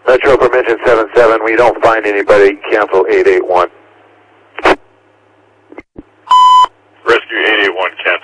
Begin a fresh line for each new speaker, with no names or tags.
Metro for Mission 77, we don't find anybody, cancel 881.
Rescue 881, cancel.